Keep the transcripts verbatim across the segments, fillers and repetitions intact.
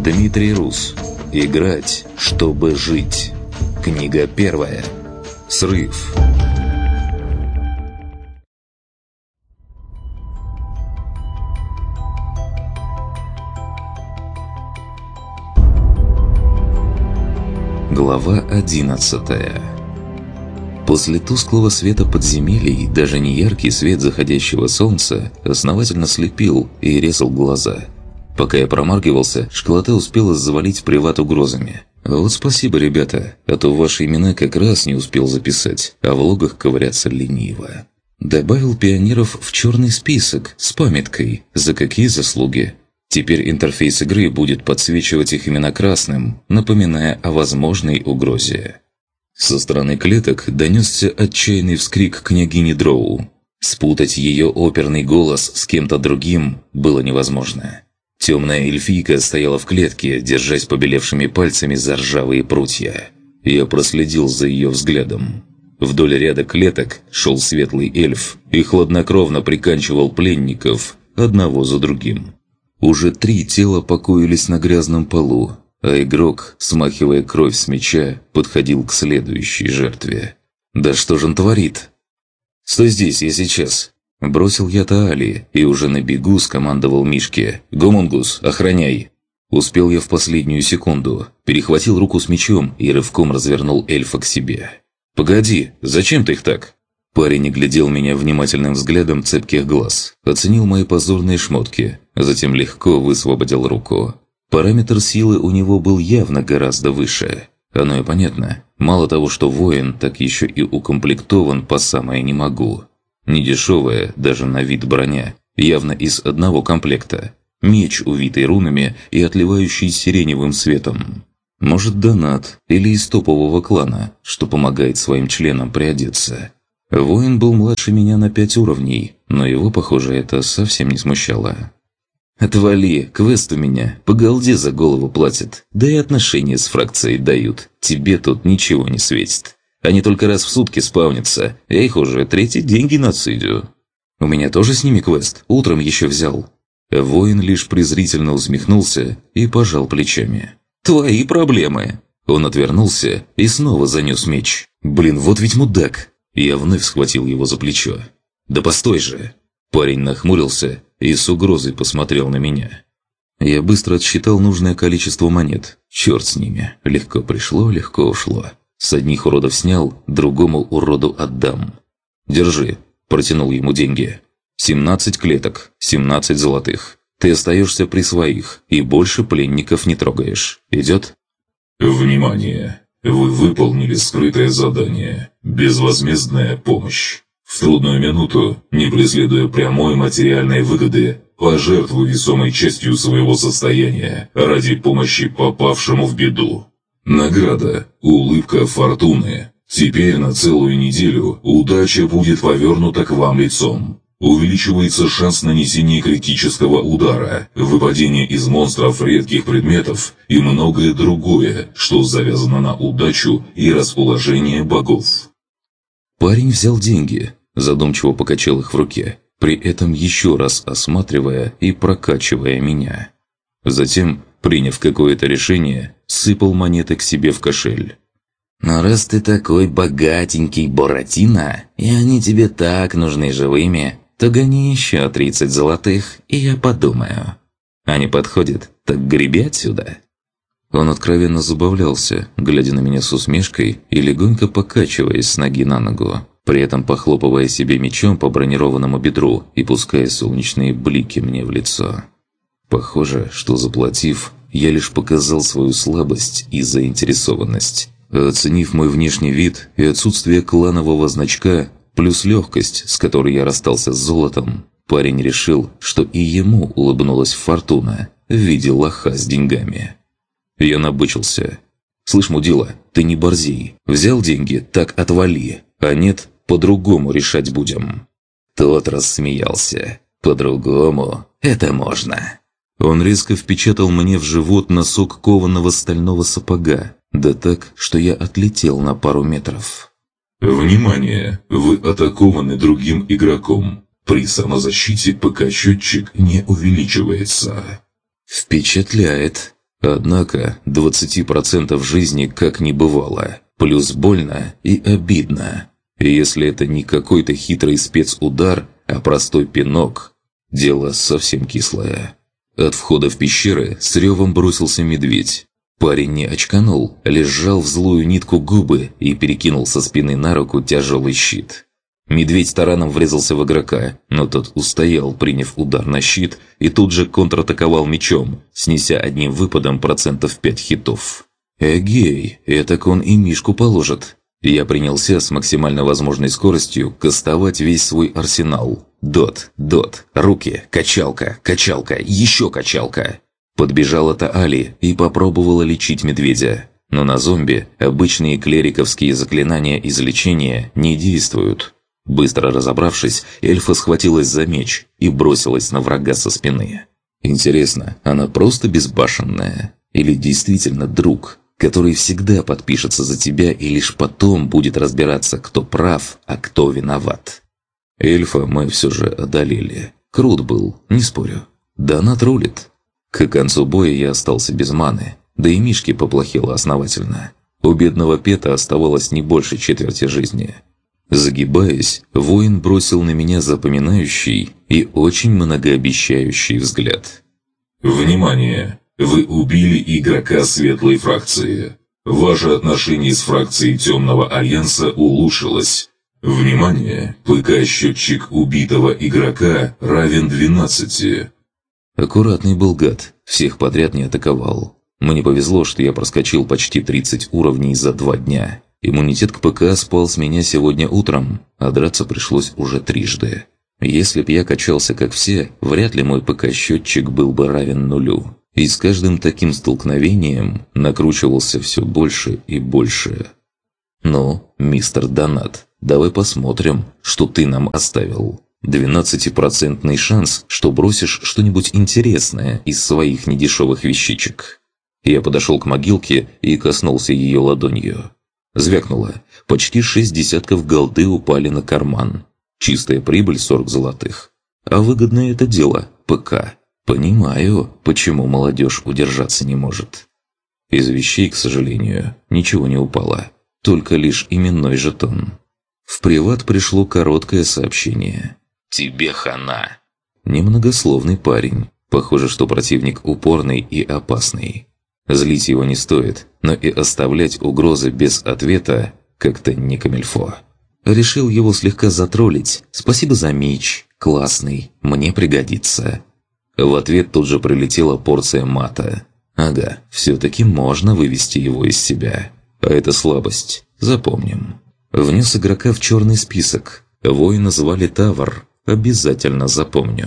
Дмитрий Рус. Играть, чтобы жить. Книга первая. Срыв. Глава одиннадцатая. После тусклого света подземелий даже неяркий свет заходящего солнца основательно слепил и резал глаза. Пока я промаргивался, школота успела завалить приват угрозами. Вот спасибо, ребята, а то ваши имена как раз не успел записать, а в логах ковыряться лениво. Добавил пионеров в черный список с памяткой, за какие заслуги. Теперь интерфейс игры будет подсвечивать их имена красным, напоминая о возможной угрозе. Со стороны клеток донесся отчаянный вскрик княгини Дроу. Спутать ее оперный голос с кем-то другим было невозможно. Темная эльфийка стояла в клетке, держась побелевшими пальцами за ржавые прутья. Я проследил за ее взглядом. Вдоль ряда клеток шел светлый эльф и хладнокровно приканчивал пленников одного за другим. Уже три тела покоились на грязном полу, а игрок, смахивая кровь с меча, подходил к следующей жертве. «Да что же он творит?» «Стой здесь, я сейчас!» Бросил я Таали и уже на бегу скомандовал Мишке: «Гомунгус, охраняй!» Успел я в последнюю секунду, перехватил руку с мечом и рывком развернул эльфа к себе. «Погоди, зачем ты их так?» Парень оглядел меня внимательным взглядом цепких глаз, оценил мои позорные шмотки, а затем легко высвободил руку. Параметр силы у него был явно гораздо выше. Оно и понятно. Мало того, что воин, так еще и укомплектован по самое не могу. Недешевая, даже на вид броня, явно из одного комплекта. Меч, увитый рунами и отливающий сиреневым светом. Может, донат или из топового клана, что помогает своим членам приодеться. Воин был младше меня на пять уровней, но его, похоже, это совсем не смущало. «Отвали, квест у меня, по голде за голову платят, да и отношения с фракцией дают, тебе тут ничего не светит. Они только раз в сутки спавнятся, я их уже третий день геноцидю. У меня тоже с ними квест, утром еще взял». Воин лишь презрительно усмехнулся и пожал плечами. «Твои проблемы». Он отвернулся и снова занес меч. «Блин, вот ведь мудак». Я вновь схватил его за плечо. «Да постой же!» Парень нахмурился и с угрозой посмотрел на меня. Я быстро отсчитал нужное количество монет. Черт с ними. Легко пришло, легко ушло. С одних уродов снял, другому уроду отдам. «Держи», – протянул ему деньги. «семнадцать клеток, семнадцать золотых. Ты остаешься при своих и больше пленников не трогаешь. Идет?» «Внимание! Вы выполнили скрытое задание. Безвозмездная помощь. В трудную минуту, не преследуя прямой материальной выгоды, пожертвуй весомой частью своего состояния ради помощи попавшему в беду. Награда – улыбка фортуны. Теперь на целую неделю удача будет повернута к вам лицом. Увеличивается шанс нанесения критического удара, выпадения из монстров редких предметов и многое другое, что завязано на удачу и расположение богов». Парень взял деньги, задумчиво покачал их в руке, при этом еще раз осматривая и прокачивая меня. Затем, приняв какое-то решение, сыпал монеты к себе в кошель. «Но раз ты такой богатенький Буратино, и они тебе так нужны живыми, то гони еще тридцать золотых, и я подумаю. А не подходит, так греби отсюда». Он откровенно забавлялся, глядя на меня с усмешкой и легонько покачиваясь с ноги на ногу, при этом похлопывая себе мечом по бронированному бедру и пуская солнечные блики мне в лицо. Похоже, что заплатив, я лишь показал свою слабость и заинтересованность. Оценив мой внешний вид и отсутствие кланового значка, плюс легкость, с которой я расстался с золотом, парень решил, что и ему улыбнулась фортуна в виде лоха с деньгами. Я набычился. «Слышь, мудила, ты не борзей. Взял деньги, так отвали. А нет, по-другому решать будем». Тот рассмеялся. «По-другому? Это можно». Он резко впечатал мне в живот носок кованого стального сапога, да так, что я отлетел на пару метров. «Внимание! Вы атакованы другим игроком. При самозащите ПК-счетчик не увеличивается». «Впечатляет». Однако двадцати процентов жизни как не бывало, плюс больно и обидно. И если это не какой-то хитрый спецудар, а простой пинок, дело совсем кислое. От входа в пещеры с ревом бросился медведь. Парень не очканул, лишь сжал в злую нитку губы и перекинул со спины на руку тяжелый щит. Медведь тараном врезался в игрока, но тот устоял, приняв удар на щит, и тут же контратаковал мечом, снеся одним выпадом процентов пять хитов. Эгей, этак он и Мишку положит. Я принялся с максимально возможной скоростью кастовать весь свой арсенал. Дот, дот, руки, качалка, качалка, еще качалка. Подбежала Таали и попробовала лечить медведя. Но на зомби обычные клериковские заклинания излечения не действуют. Быстро разобравшись, эльфа схватилась за меч и бросилась на врага со спины. Интересно, она просто безбашенная? Или действительно друг, который всегда подпишется за тебя и лишь потом будет разбираться, кто прав, а кто виноват? Эльфа мы все же одолели. Крут был, не спорю. Донат рулит. К концу боя я остался без маны, да и Мишке поплохело основательно. У бедного Пета оставалось не больше четверти жизни. Загибаясь, воин бросил на меня запоминающий и очень многообещающий взгляд. Внимание! Вы убили игрока светлой фракции. Ваше отношение с фракцией Темного Альянса улучшилось. Внимание! ПК-счетчик убитого игрока равен двенадцати. Аккуратный был гад, всех подряд не атаковал. Мне повезло, что я проскочил почти тридцать уровней за два дня. Иммунитет к ПК спал с меня сегодня утром, а драться пришлось уже трижды. Если б я качался как все, вряд ли мой ПК-счетчик был бы равен нулю. И с каждым таким столкновением накручивался все больше и больше. «Ну, мистер Донат, давай посмотрим, что ты нам оставил. Двенадцатипроцентный шанс, что бросишь что-нибудь интересное из своих недешевых вещичек». Я подошел к могилке и коснулся ее ладонью. Звякнуло. Почти шесть десятков голды упали на карман. Чистая прибыль сорок золотых. А выгодное это дело – ПК. Понимаю, почему молодежь удержаться не может. Из вещей, к сожалению, ничего не упало. Только лишь именной жетон. В приват пришло короткое сообщение. «Тебе хана». Немногословный парень. Похоже, что противник упорный и опасный. Злить его не стоит, но и оставлять угрозы без ответа как-то не камильфо. Решил его слегка затроллить. «Спасибо за меч. Классный. Мне пригодится». В ответ тут же прилетела порция мата. Ага, все-таки можно вывести его из себя. А это слабость. Запомним. Внес игрока в черный список. Воина звали Тавр. Обязательно запомню.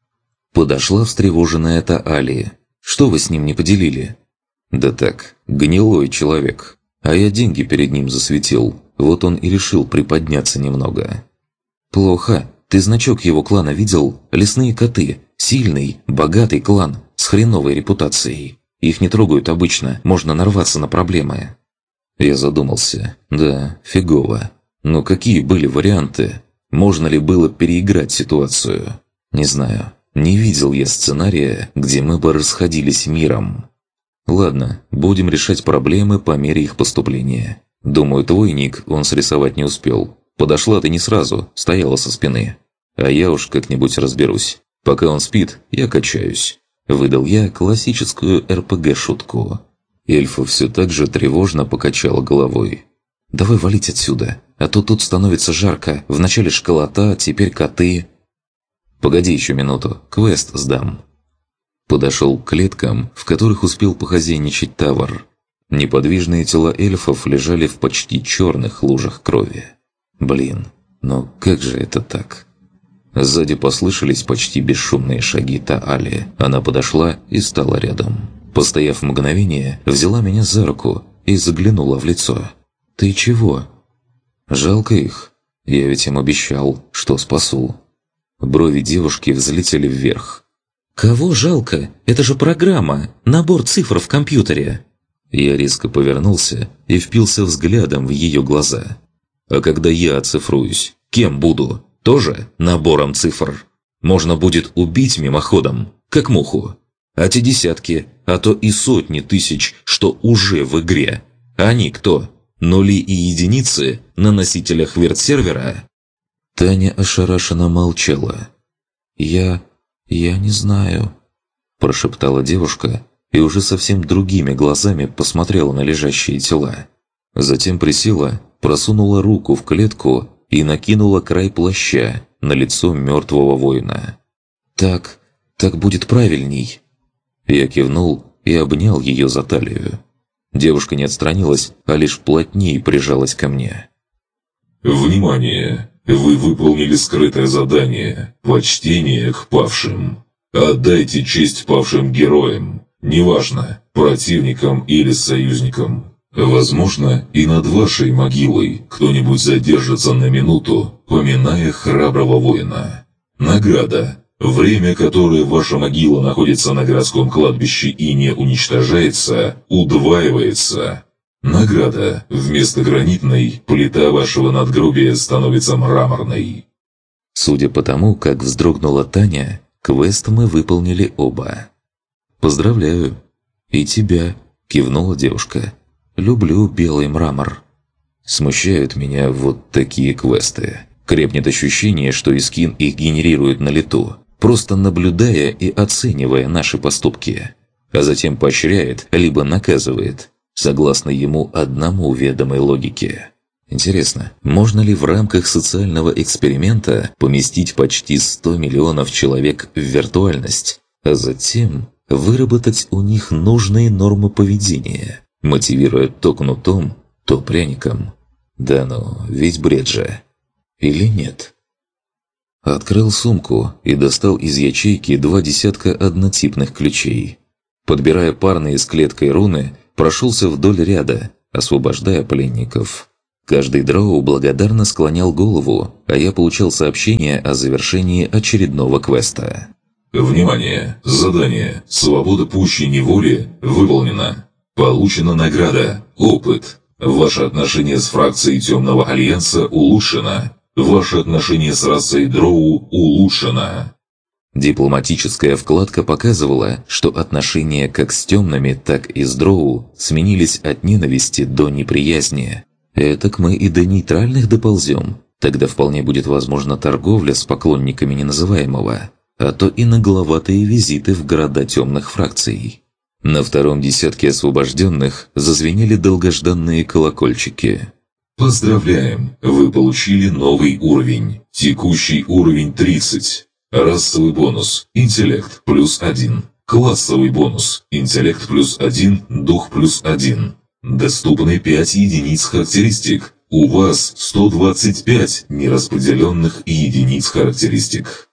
Подошла встревоженная Таали. «Что вы с ним не поделили?» «Да так, гнилой человек. А я деньги перед ним засветил. Вот он и решил приподняться немного». «Плохо. Ты значок его клана видел? Лесные коты. Сильный, богатый клан, с хреновой репутацией. Их не трогают обычно, можно нарваться на проблемы». Я задумался. Да, фигово. Но какие были варианты? Можно ли было переиграть ситуацию? Не знаю. Не видел я сценария, где мы бы расходились миром. Ладно, будем решать проблемы по мере их поступления. Думаю, твой ник он срисовать не успел. Подошла ты не сразу, стояла со спины. А я уж как-нибудь разберусь. Пока он спит, я качаюсь. Выдал я классическую эр пэ гэ-шутку. Эльфа все так же тревожно покачала головой. «Давай валить отсюда, а то тут становится жарко. Вначале школота, теперь коты». «Погоди еще минуту, квест сдам». Подошел к клеткам, в которых успел похозяйничать Тавр. Неподвижные тела эльфов лежали в почти черных лужах крови. Блин, но как же это так? Сзади послышались почти бесшумные шаги Таали. Она подошла и стала рядом. Постояв мгновение, взяла меня за руку и заглянула в лицо. «Ты чего?» «Жалко их. Я ведь им обещал, что спасу». Брови девушки взлетели вверх. «Кого жалко? Это же программа, набор цифр в компьютере». Я резко повернулся и впился взглядом в ее глаза. «А когда я оцифруюсь, кем буду? Тоже набором цифр? Можно будет убить мимоходом, как муху». А те десятки, а то и сотни тысяч, что уже в игре. Они кто? Нули и единицы на носителях вирт-сервера?» Таня ошарашенно молчала. «Я... я не знаю», – прошептала девушка и уже совсем другими глазами посмотрела на лежащие тела. Затем присела, просунула руку в клетку и накинула край плаща на лицо мертвого воина. «Так, так будет правильней». Я кивнул и обнял ее за талию. Девушка не отстранилась, а лишь плотнее прижалась ко мне. «Внимание! Вы выполнили скрытое задание «Почтение к павшим». Отдайте честь павшим героям, неважно, противникам или союзникам. Возможно, и над вашей могилой кто-нибудь задержится на минуту, поминая храброго воина. Награда. Время, которое ваша могила находится на городском кладбище и не уничтожается, удваивается. Награда. Вместо гранитной, плита вашего надгробия становится мраморной». Судя по тому, как вздрогнула Таня, квест мы выполнили оба. «Поздравляю. И тебя», – кивнула девушка. «Люблю белый мрамор». Смущают меня вот такие квесты. Крепнет ощущение, что Искин их генерирует на лету, просто наблюдая и оценивая наши поступки, а затем поощряет, либо наказывает, согласно ему одному ведомой логике. Интересно, можно ли в рамках социального эксперимента поместить почти сто миллионов человек в виртуальность, а затем выработать у них нужные нормы поведения, мотивируя то кнутом, то пряником? Да ну, ведь бред же. Или нет? Открыл сумку и достал из ячейки два десятка однотипных ключей. Подбирая парные с клеткой руны, прошелся вдоль ряда, освобождая пленников. Каждый дроу благодарно склонял голову, а я получал сообщение о завершении очередного квеста. Внимание! Задание «Свобода пущей неволи» выполнено. Получена награда «Опыт». Ваше отношение с фракцией Темного Альянса улучшено. Ваше отношение с расой Дроу улучшено. Дипломатическая вкладка показывала, что отношения как с темными, так и с Дроу сменились от ненависти до неприязни. Этак мы и до нейтральных доползем. Тогда вполне будет возможна торговля с поклонниками неназываемого, а то и нагловатые визиты в города темных фракций. На втором десятке освобожденных зазвенели долгожданные колокольчики. Поздравляем! Вы получили новый уровень. Текущий уровень тридцать. Расовый бонус «Интеллект» плюс один. Классовый бонус «Интеллект» плюс один, «Дух» плюс один. Доступны пять единиц характеристик. У вас сто двадцать пять нераспределенных единиц характеристик.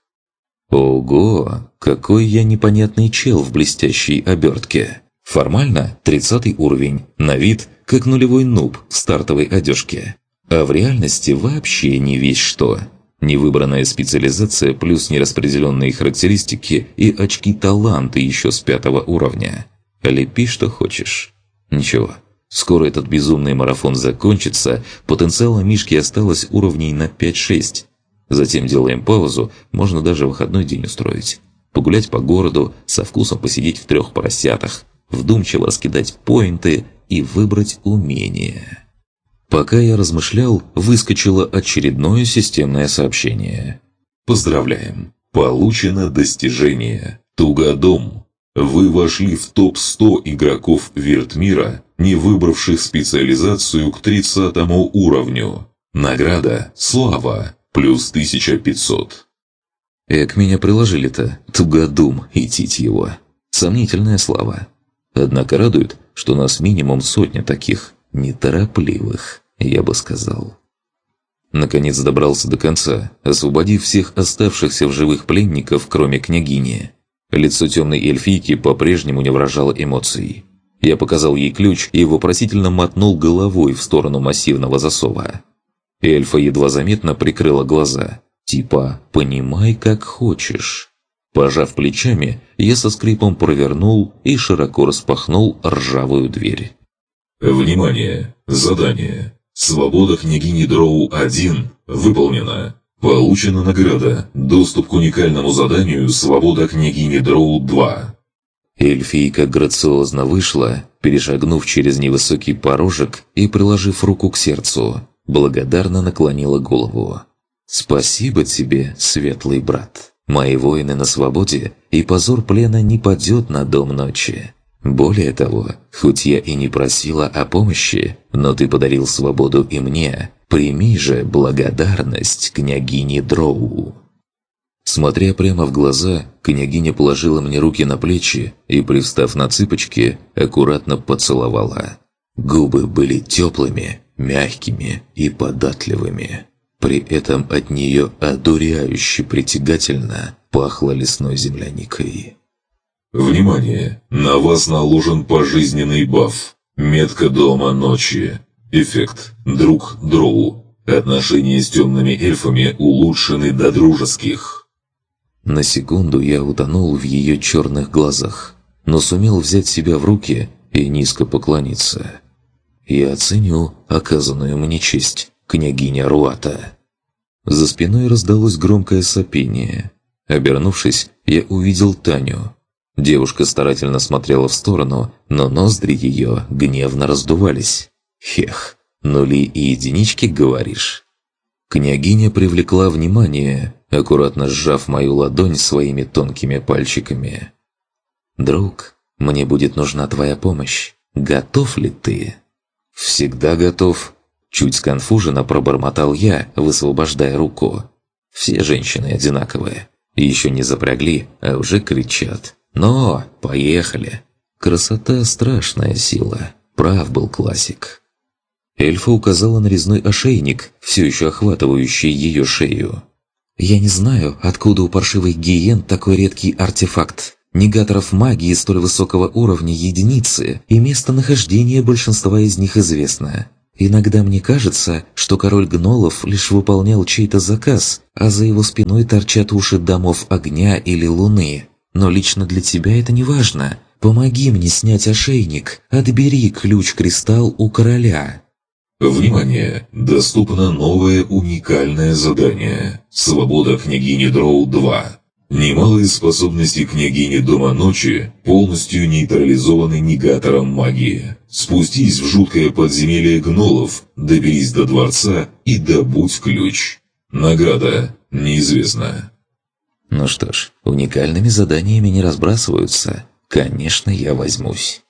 Ого, какой я непонятный чел в блестящей обертке. Формально тридцатый уровень, на вид как нулевой нуб в стартовой одежке. А в реальности вообще не весь что. Невыбранная специализация плюс нераспределенные характеристики и очки таланта еще с пятого уровня. Лепи что хочешь. Ничего, скоро этот безумный марафон закончится, потенциала Мишки осталось уровней на пять-шесть. Затем делаем паузу, можно даже выходной день устроить. Погулять по городу, со вкусом посидеть в трех поросятах, вдумчиво раскидать поинты и выбрать умение. Пока я размышлял, выскочило очередное системное сообщение. Поздравляем! Получено достижение «Тугодум». Вы вошли в топ сто игроков Виртмира, не выбравших специализацию к тридцатому уровню. Награда «Слава» плюс тысяча пятьсот. Эк, меня приложили-то, тугодум, идтить его. Сомнительная слава. Однако радует, что нас минимум сотня таких неторопливых, я бы сказал. Наконец добрался до конца, освободив всех оставшихся в живых пленников, кроме княгини. Лицо темной эльфийки по-прежнему не выражало эмоций. Я показал ей ключ и вопросительно мотнул головой в сторону массивного засова. Эльфа едва заметно прикрыла глаза. Типа «понимай, как хочешь». Пожав плечами, я со скрипом провернул и широко распахнул ржавую дверь. Внимание! Задание. Свобода княгини Дроу один выполнена. Получена награда. Доступ к уникальному заданию «Свобода княгини Дроу два». Эльфийка грациозно вышла, перешагнув через невысокий порожек и приложив руку к сердцу, благодарно наклонила голову. «Спасибо тебе, светлый брат. Мои воины на свободе, и позор плена не падет на дом ночи. Более того, хоть я и не просила о помощи, но ты подарил свободу и мне. Прими же благодарность княгине Дроу». Смотря прямо в глаза, княгиня положила мне руки на плечи и, привстав на цыпочки, аккуратно поцеловала. Губы были теплыми, мягкими и податливыми. При этом от нее одуряюще притягательно пахло лесной земляникой. Внимание! На вас наложен пожизненный баф. Метка дома ночи. Эффект «Друг Дроу». Отношения с темными эльфами улучшены до дружеских. На секунду я утонул в ее черных глазах, но сумел взять себя в руки и низко поклониться. Я оценю оказанную мне честь, княгиня Руата. За спиной раздалось громкое сопение. Обернувшись, я увидел Таню. Девушка старательно смотрела в сторону, но ноздри ее гневно раздувались. Хех, нули и единички, говоришь? Княгиня привлекла внимание, аккуратно сжав мою ладонь своими тонкими пальчиками. «Друг, мне будет нужна твоя помощь. Готов ли ты?» «Всегда готов», – чуть сконфуженно пробормотал я, высвобождая руку. «Все женщины одинаковые. Еще не запрягли, а уже кричат. Но, поехали!» Красота – страшная сила. Прав был классик. Эльфа указала на резной ошейник, все еще охватывающий ее шею. «Я не знаю, откуда у паршивых гиен такой редкий артефакт. Негаторов магии столь высокого уровня единицы, и местонахождение большинства из них известно. Иногда мне кажется, что король гнолов лишь выполнял чей-то заказ, а за его спиной торчат уши домов огня или луны. Но лично для тебя это не важно. Помоги мне снять ошейник, отбери ключ-кристалл у короля». Внимание! Доступно новое уникальное задание. Свобода княгини Дроу два. Немалые способности княгини Дома Ночи полностью нейтрализованы негатором магии. Спустись в жуткое подземелье гнолов, доберись до дворца и добудь ключ. Награда неизвестна. Ну что ж, уникальными заданиями не разбрасываются. Конечно, я возьмусь.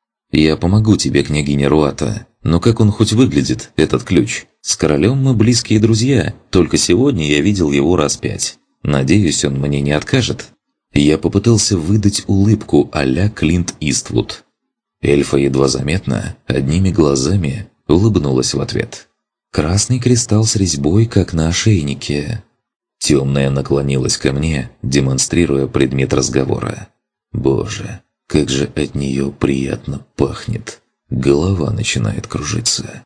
Я помогу тебе, княгиня Руата. Но как он хоть выглядит, этот ключ? С королем мы близкие друзья, только сегодня я видел его раз пять. Надеюсь, он мне не откажет. Я попытался выдать улыбку а-ля Клинт Иствуд. Эльфа едва заметно, одними глазами, улыбнулась в ответ. Красный кристалл с резьбой, как на ошейнике. Темная наклонилась ко мне, демонстрируя предмет разговора. Боже, как же от нее приятно пахнет. Голова начинает кружиться.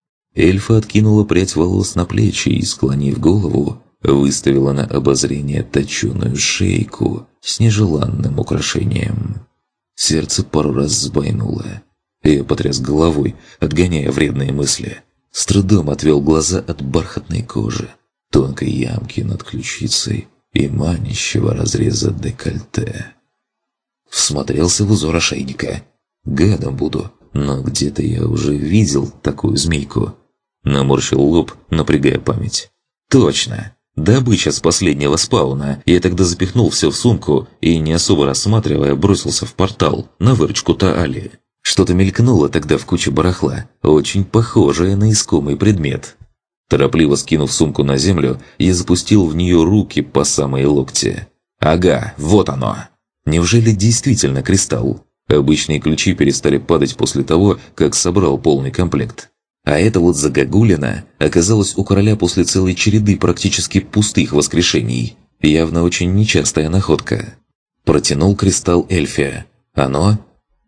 Эльфа откинула прядь волос на плечи и, склонив голову, выставила на обозрение точеную шейку с нежеланным украшением. Сердце пару раз сбойнуло. Я потряс головой, отгоняя вредные мысли. С трудом отвел глаза от бархатной кожи, тонкой ямки над ключицей и манящего разреза декольте. Всмотрелся в узор ошейника. Гадом буду, но где-то я уже видел такую змейку. Наморщил лоб, напрягая память. Точно! Добыча с последнего спауна. Я тогда запихнул все в сумку и, не особо рассматривая, бросился в портал на выручку Таали. Что-то мелькнуло тогда в куче барахла, очень похожее на искомый предмет. Торопливо скинув сумку на землю, я запустил в нее руки по самые локти. Ага, вот оно! Неужели действительно кристалл? Обычные ключи перестали падать после того, как собрал полный комплект. А эта вот загогулина оказалась у короля после целой череды практически пустых воскрешений. Явно очень нечастая находка. Протянул кристалл Эльфия. Оно?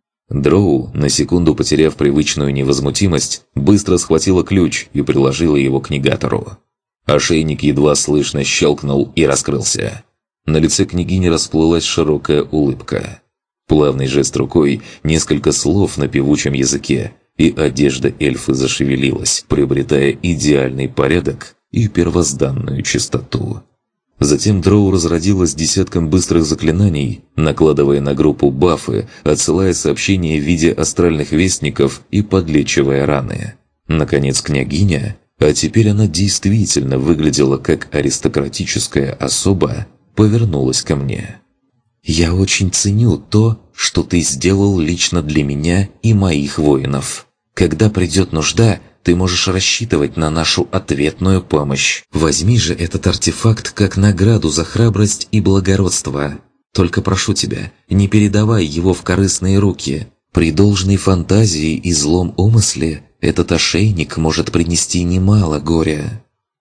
Дроу, на секунду потеряв привычную невозмутимость, быстро схватила ключ и приложила его к негатору. Ошейник едва слышно щелкнул и раскрылся. На лице княгини расплылась широкая улыбка. Плавный жест рукой, несколько слов на певучем языке, и одежда эльфы зашевелилась, приобретая идеальный порядок и первозданную чистоту. Затем Дроу разродилась десятком быстрых заклинаний, накладывая на группу бафы, отсылая сообщения в виде астральных вестников и подлечивая раны. Наконец княгиня, а теперь она действительно выглядела как аристократическая особа, повернулась ко мне. «Я очень ценю то, что ты сделал лично для меня и моих воинов. Когда придет нужда, ты можешь рассчитывать на нашу ответную помощь. Возьми же этот артефакт как награду за храбрость и благородство. Только прошу тебя, не передавай его в корыстные руки. При должной фантазии и злом умысле этот ошейник может принести немало горя».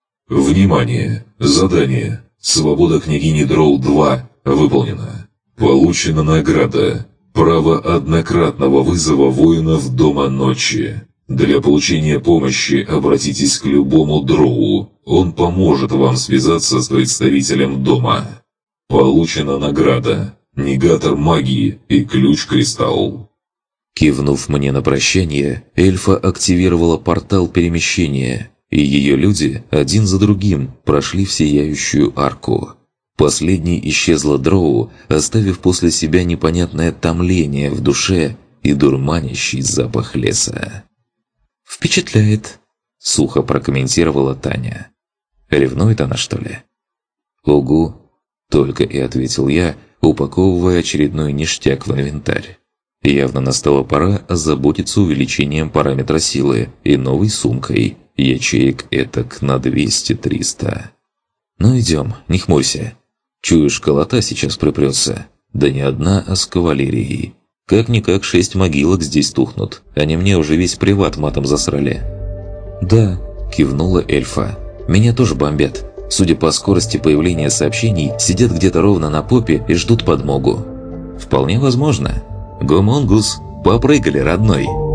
Внимание! Задание. Свобода княгини Дроу два выполнено. Получена награда. Право однократного вызова воинов Дома Ночи. Для получения помощи обратитесь к любому дроу. Он поможет вам связаться с представителем дома. Получена награда. Негатор магии и ключ-кристалл. Кивнув мне на прощание, эльфа активировала портал перемещения, и ее люди один за другим прошли в сияющую арку. Последней исчезла Дроу, оставив после себя непонятное томление в душе и дурманящий запах леса. «Впечатляет», — сухо прокомментировала Таня. «Ревнует она, что ли?» «Угу», — только и ответил я, упаковывая очередной ништяк в инвентарь. Явно настала пора озаботиться увеличением параметра силы и новой сумкой, ячеек этак на двести-триста. «Ну идем, не хмурься. Чуешь, колота сейчас припрется. Да не одна, а с кавалерией. Как-никак шесть могилок здесь тухнут. Они мне уже весь приват матом засрали». «Да», – кивнула эльфа. «Меня тоже бомбят. Судя по скорости появления сообщений, сидят где-то ровно на попе и ждут подмогу». «Вполне возможно. Гомонгус, попрыгали, родной».